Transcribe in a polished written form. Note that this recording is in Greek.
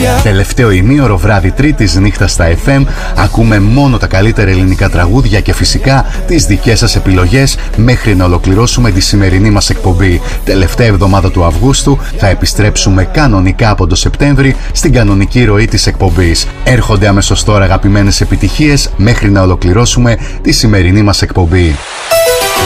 Τελευταίο ημίωρο βράδυ Τρίτης νύχτα στα FM. Ακούμε μόνο τα καλύτερα ελληνικά τραγούδια και φυσικά τις δικές σας επιλογές μέχρι να ολοκληρώσουμε τη σημερινή μας εκπομπή. Τελευταία εβδομάδα του Αυγούστου θα επιστρέψουμε κανονικά από το Σεπτέμβρη στην κανονική ροή της εκπομπής. Έρχονται αμέσως τώρα αγαπημένες επιτυχίες μέχρι να ολοκληρώσουμε τη σημερινή μας εκπομπή.